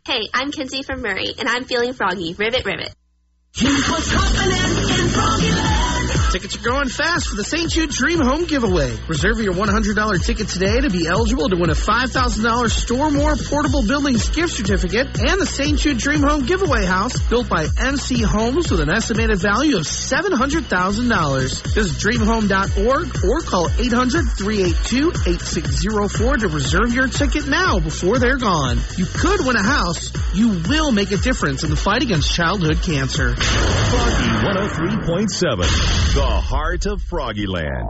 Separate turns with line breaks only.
Hey, I'm Kenzie from Murray, and I'm feeling froggy. Rivet, rivet.
Here's what's happening in Froggyland.
Tickets are going fast for the St. Jude Dream Home Giveaway. Reserve your $100 ticket today to be eligible to win a $5,000 Store More Portable Buildings gift certificate and the St. Jude Dream Home Giveaway house built by NC Homes with an estimated value of $700,000. Visit dreamhome.org or call 800-382-8604 to reserve your ticket now before they're gone. You could win a house. You will make a difference in the fight against childhood cancer.
Froggy 103.7, the heart of Froggyland.